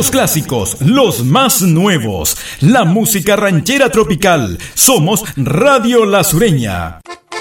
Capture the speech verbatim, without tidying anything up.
Los clásicos, los más nuevos, la música ranchera tropical. Somos Radio La Sureña.